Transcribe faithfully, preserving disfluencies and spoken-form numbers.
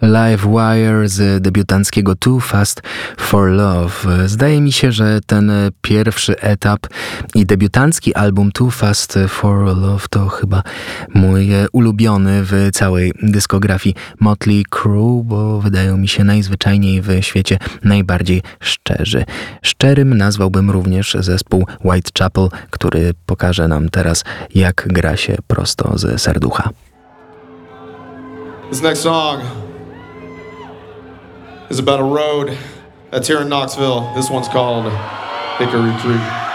Livewire z debiutanckiego Too Fast for Love. Zdaje mi się, że ten pierwszy etap i debiutancki album Too Fast for Love to chyba mój ulubiony w całej dyskografii Motley Crue, bo wydają mi się najzwyczajniej w świecie najbardziej szczerzy. Szczerym nazwałbym również zespół Whitechapel, który pokaże nam teraz, jak gra się prosto z serducha. This next song is about a road that's here in Knoxville. This one's called Hickory Creek.